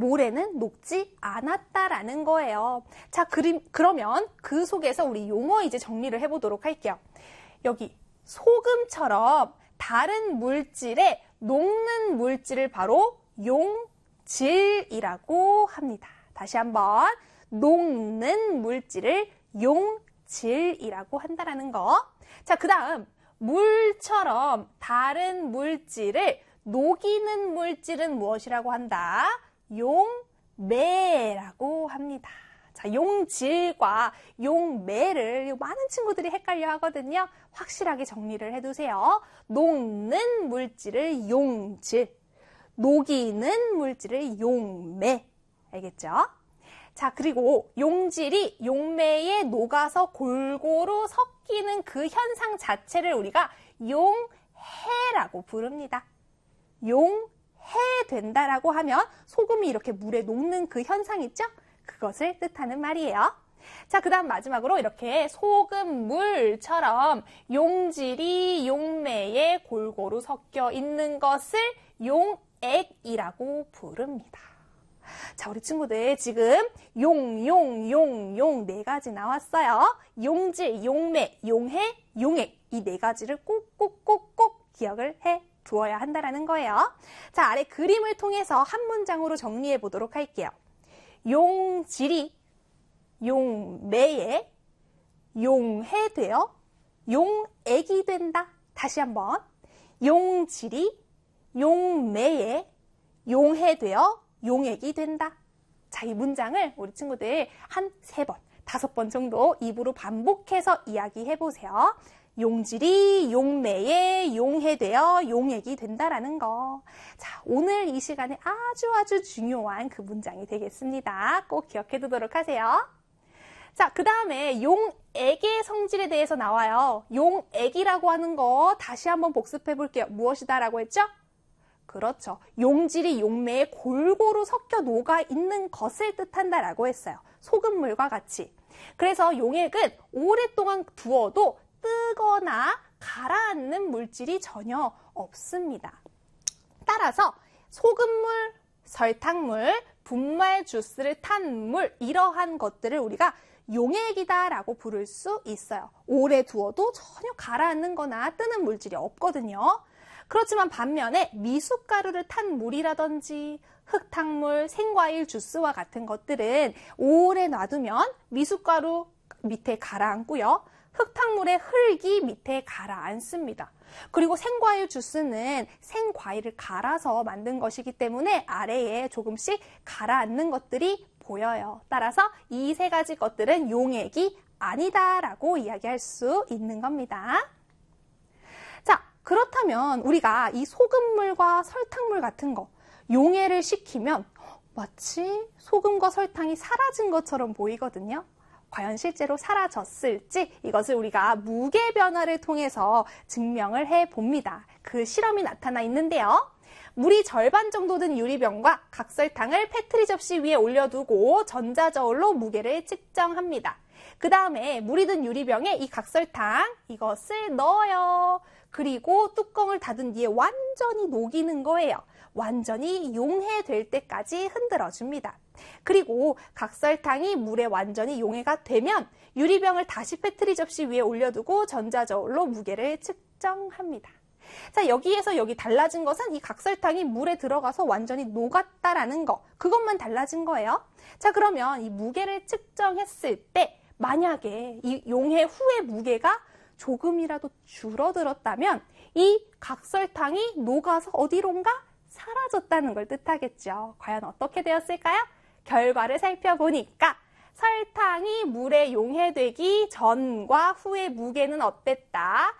모래는 녹지 않았다라는 거예요. 자, 그러면 그 속에서 우리 용어 이제 정리를 해보도록 할게요. 여기 소금처럼 다른 물질에 녹는 물질을 바로 용질이라고 합니다. 다시 한번 녹는 물질을 용질이라고 한다라는 거. 자, 그 다음 물처럼 다른 물질을 녹이는 물질은 무엇이라고 한다? 용매라고 합니다. 자, 용질과 용매를 많은 친구들이 헷갈려 하거든요. 확실하게 정리를 해두세요. 녹는 물질을 용질, 녹이는 물질을 용매. 알겠죠? 자, 그리고 용질이 용매에 녹아서 골고루 섞이는 그 현상 자체를 우리가 용해라고 부릅니다. 용해된다라고 하면 소금이 이렇게 물에 녹는 그 현상 있죠? 그것을 뜻하는 말이에요. 자, 그 다음 마지막으로 이렇게 소금물처럼 용질이 용매에 골고루 섞여 있는 것을 용액이라고 부릅니다. 자, 우리 친구들 지금 용 네 가지 나왔어요. 용질, 용매, 용해, 용액 이 네 가지를 꼭꼭꼭꼭 기억을 해 두어야 한다는 거예요. 자, 아래 그림을 통해서 한 문장으로 정리해 보도록 할게요. 용질이 용매에 용해되어 용액이 된다. 다시 한번. 용질이 용매에 용해되어 용액이 된다. 자, 이 문장을 우리 친구들 한 3번, 5번 정도 입으로 반복해서 이야기해 보세요. 용질이 용매에 용해되어 용액이 된다라는 거. 자, 오늘 이 시간에 아주 중요한 그 문장이 되겠습니다. 꼭 기억해 두도록 하세요. 자, 그 다음에 용액의 성질에 대해서 나와요. 용액이라고 하는 거 다시 한번 복습해 볼게요. 무엇이다라고 했죠? 그렇죠. 용질이 용매에 골고루 섞여 녹아 있는 것을 뜻한다라고 했어요. 소금물과 같이. 그래서 용액은 오랫동안 두어도 뜨거나 가라앉는 물질이 전혀 없습니다. 따라서 소금물, 설탕물, 분말 주스를 탄 물 이러한 것들을 우리가 용액이다라고 부를 수 있어요. 오래 두어도 전혀 가라앉는 거나 뜨는 물질이 없거든요. 그렇지만 반면에 미숫가루를 탄 물이라든지 흙탕물, 생과일 주스와 같은 것들은 오래 놔두면 미숫가루 밑에 가라앉고요. 흙탕물의 흙이 밑에 가라앉습니다. 그리고 생과일 주스는 생과일을 갈아서 만든 것이기 때문에 아래에 조금씩 가라앉는 것들이 보여요. 따라서 이 3가지 것들은 용액이 아니다라고 이야기할 수 있는 겁니다. 자, 그렇다면 우리가 이 소금물과 설탕물 같은 거 용해를 시키면 마치 소금과 설탕이 사라진 것처럼 보이거든요. 과연 실제로 사라졌을지 이것을 우리가 무게 변화를 통해서 증명을 해봅니다. 그 실험이 나타나 있는데요. 물이 절반 정도 든 유리병과 각설탕을 페트리 접시 위에 올려두고 전자저울로 무게를 측정합니다. 그 다음에 물이 든 유리병에 이 각설탕 이것을 넣어요. 그리고 뚜껑을 닫은 뒤에 완전히 녹이는 거예요. 완전히 용해될 때까지 흔들어줍니다. 그리고 각설탕이 물에 완전히 용해가 되면 유리병을 다시 페트리 접시 위에 올려두고 전자저울로 무게를 측정합니다. 자, 여기에서 여기 달라진 것은 이 각설탕이 물에 들어가서 완전히 녹았다라는 거, 그것만 달라진 거예요. 자, 그러면 이 무게를 측정했을 때 만약에 이 용해 후의 무게가 조금이라도 줄어들었다면 이 각설탕이 녹아서 어디론가 사라졌다는 걸 뜻하겠죠. 과연 어떻게 되었을까요? 결과를 살펴보니까 설탕이 물에 용해되기 전과 후의 무게는 어땠다?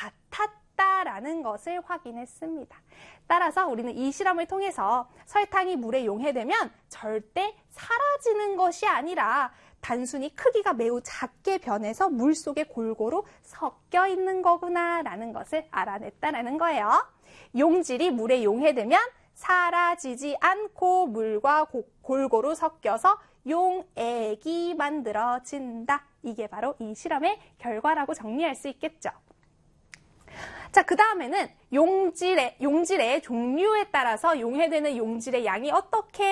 같았다라는 것을 확인했습니다. 따라서 우리는 이 실험을 통해서 설탕이 물에 용해되면 절대 사라지는 것이 아니라 단순히 크기가 매우 작게 변해서 물속에 골고루 섞여 있는 거구나라는 것을 알아냈다는 거예요. 용질이 물에 용해되면 사라지지 않고 물과 골고루 섞여서 용액이 만들어진다. 이게 바로 이 실험의 결과라고 정리할 수 있겠죠. 자, 그 다음에는 용질의 종류에 따라서 용해되는 용질의 양이 어떻게